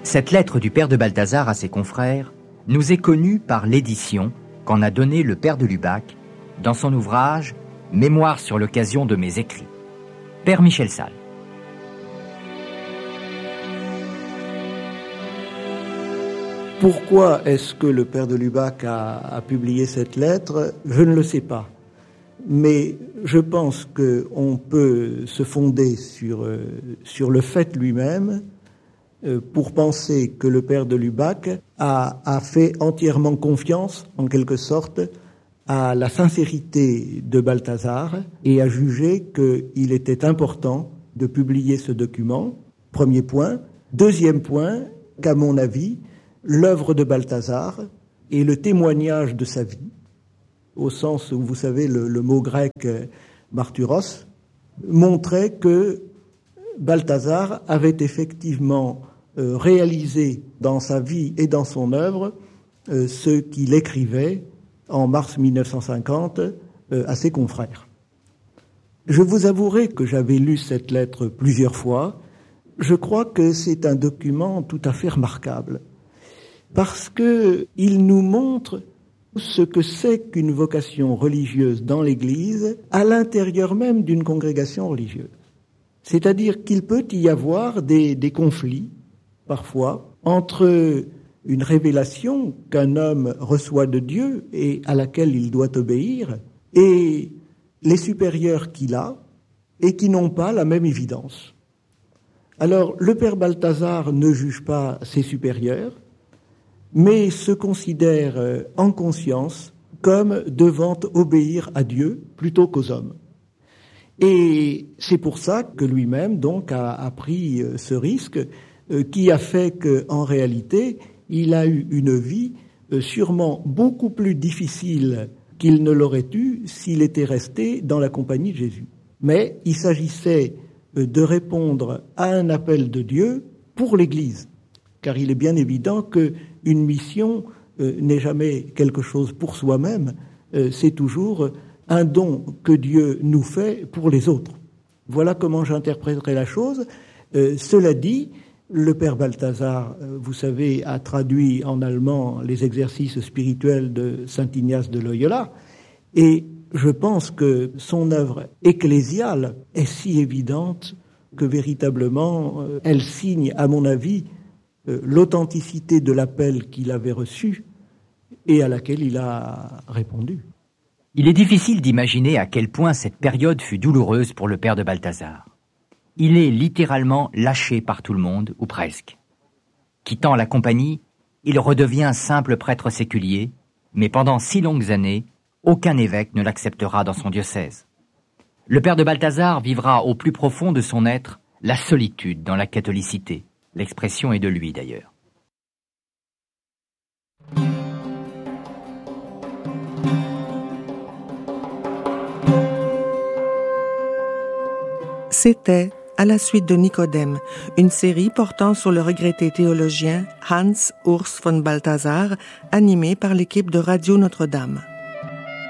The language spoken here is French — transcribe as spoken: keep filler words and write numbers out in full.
Cette lettre du père de Balthazar à ses confrères nous est connue par l'édition qu'en a donnée le père de Lubac dans son ouvrage « Mémoire sur l'occasion de mes écrits ». Père Michel Salles. Pourquoi est-ce que le père de Lubac a, a publié cette lettre? Je ne le sais pas. Mais je pense qu'on peut se fonder sur, euh, sur le fait lui-même euh, pour penser que le père de Lubac a, a fait entièrement confiance, en quelque sorte, à la sincérité de Balthazar et a jugé qu'il était important de publier ce document. Premier point. Deuxième point, qu'à mon avis, l'œuvre de Balthazar est le témoignage de sa vie, au sens où, vous savez, le, le mot grec euh, martyros montrait que Balthazar avait effectivement euh, réalisé dans sa vie et dans son œuvre euh, ce qu'il écrivait en mars mille neuf cent cinquante euh, à ses confrères. Je vous avouerai que j'avais lu cette lettre plusieurs fois. Je crois que c'est un document tout à fait remarquable parce que il nous montre ce que c'est qu'une vocation religieuse dans l'Église à l'intérieur même d'une congrégation religieuse. C'est-à-dire qu'il peut y avoir des, des conflits, parfois, entre une révélation qu'un homme reçoit de Dieu et à laquelle il doit obéir, et les supérieurs qu'il a et qui n'ont pas la même évidence. Alors, le père Balthazar ne juge pas ses supérieurs, mais se considère en conscience comme devant obéir à Dieu plutôt qu'aux hommes. Et c'est pour ça que lui-même donc a, a pris ce risque euh, qui a fait qu'en réalité, il a eu une vie euh, sûrement beaucoup plus difficile qu'il ne l'aurait eu s'il était resté dans la compagnie de Jésus. Mais il s'agissait euh, de répondre à un appel de Dieu pour l'Église, car il est bien évident que une mission euh, n'est jamais quelque chose pour soi-même, euh, c'est toujours un don que Dieu nous fait pour les autres. Voilà comment j'interpréterai la chose. Euh, cela dit, le père Balthazar, euh, vous savez, a traduit en allemand les exercices spirituels de saint Ignace de Loyola, et je pense que son œuvre ecclésiale est si évidente que véritablement euh, elle signe, à mon avis, l'authenticité de l'appel qu'il avait reçu et à laquelle il a répondu. Il est difficile d'imaginer à quel point cette période fut douloureuse pour le père de Balthazar. Il est littéralement lâché par tout le monde, ou presque. Quittant la compagnie, il redevient simple prêtre séculier, mais pendant six longues années, aucun évêque ne l'acceptera dans son diocèse. Le père de Balthazar vivra au plus profond de son être la solitude dans la catholicité. L'expression est de lui, d'ailleurs. C'était À la suite de Nicodème, une série portant sur le regretté théologien Hans Urs von Balthasar, animée par l'équipe de Radio Notre-Dame.